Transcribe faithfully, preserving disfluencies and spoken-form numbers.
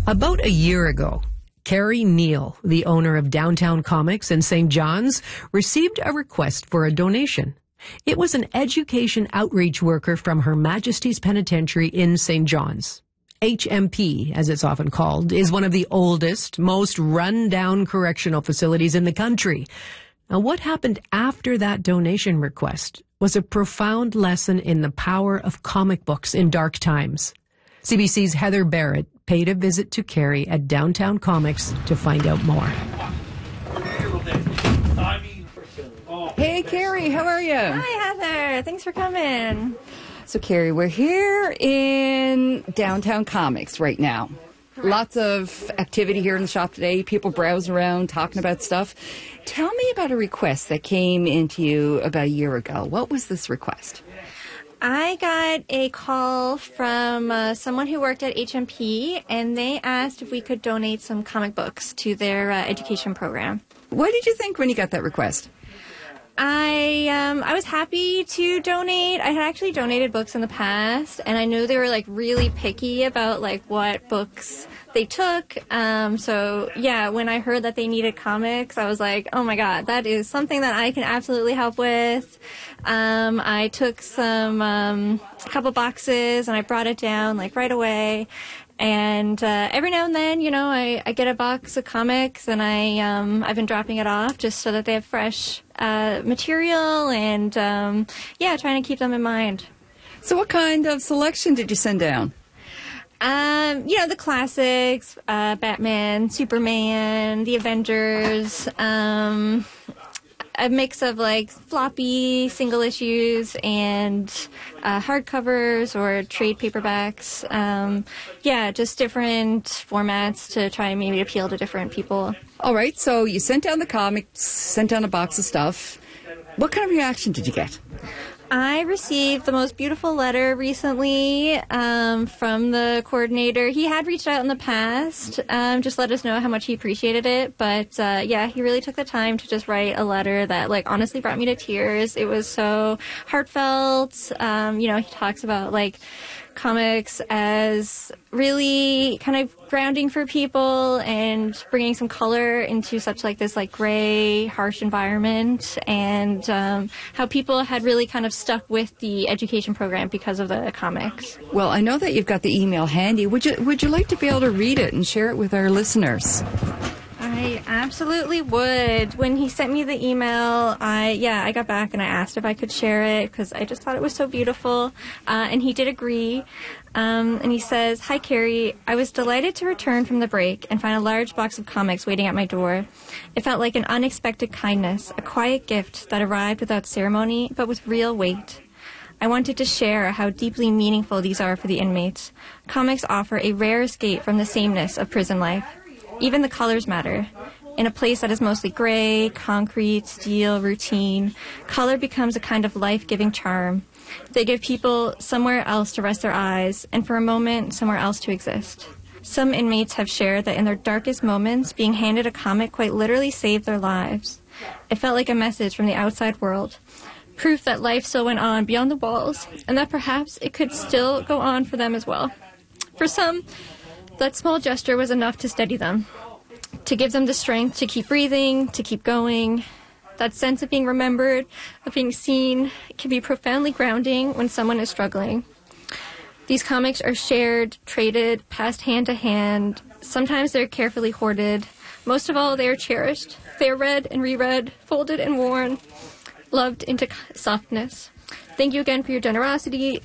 About a year ago, Carrie Neal, the owner of Downtown Comics in Saint John's, received a request for a donation. It was an education outreach worker from Her Majesty's Penitentiary in Saint John's. H M P, as it's often called, is one of the oldest, most run-down correctional facilities in the country. Now, what happened after that donation request was a profound lesson in the power of comic books in dark times. C B C's Heather Barrett paid a visit to Carrie at Downtown Comics to find out more. Hey, Carrie, how are you? Hi, Heather. Thanks for coming. So, Carrie, we're here in Downtown Comics right now. Correct. Lots of activity here in the shop today. People browsing around, talking about stuff. Tell me about a request that came into you about a year ago. What was this request? I got a call from uh, someone who worked at H M P, and they asked if we could donate some comic books to their uh, education program. What did you think when you got that request? I um, I was happy to donate. I had actually donated books in the past, and I knew they were like really picky about like what books they took. Um, so yeah, when I heard that they needed comics, I was like, oh my god, that is something that I can absolutely help with. Um, I took some um, a couple boxes and I brought it down like right away. And uh, every now and then, you know, I, I get a box of comics, and I um, I've been dropping it off just so that they have fresh uh, material, and um, yeah, trying to keep them in mind. So, what kind of selection did you send down? Um, you know, the classics: uh, Batman, Superman, the Avengers. Um, a mix of like floppy single issues and uh, hardcovers or trade paperbacks. Um, yeah, just different formats to try and maybe appeal to different people. All right, so you sent down the comics, sent down a box of stuff. What kind of reaction did you get? I received the most beautiful letter recently um, from the coordinator. He had reached out in the past, um, just let us know how much he appreciated it. But uh, yeah, he really took the time to just write a letter that, like, honestly brought me to tears. It was so heartfelt. Um, you know, he talks about like comics as really kind of grounding for people and bringing some color into such like this like gray, harsh environment, and um, how people had really kind of stuck with the education program because of the comics. Well, I know that you've got the email handy. Would you would you like to be able to read it and share it with our listeners? I absolutely would. When he sent me the email, I yeah, I got back and I asked if I could share it because I just thought it was so beautiful, uh, and he did agree. Um, and he says, "Hi, Carrie. I was delighted to return from the break and find a large box of comics waiting at my door. It felt like an unexpected kindness, a quiet gift that arrived without ceremony but with real weight. I wanted to share how deeply meaningful these are for the inmates. Comics offer a rare escape from the sameness of prison life. Even the colors matter. In a place that is mostly gray, concrete, steel, routine, color becomes a kind of life-giving charm. They give people somewhere else to rest their eyes, and for a moment, somewhere else to exist. Some inmates have shared that in their darkest moments, being handed a comic quite literally saved their lives. It felt like a message from the outside world, proof that life still went on beyond the walls, and that perhaps it could still go on for them as well. For some, that small gesture was enough to steady them, to give them the strength to keep breathing, to keep going. That sense of being remembered, of being seen, can be profoundly grounding when someone is struggling. These comics are shared, traded, passed hand to hand. Sometimes they're carefully hoarded. Most of all, they are cherished. They are read and reread, folded and worn, loved into softness. Thank you again for your generosity.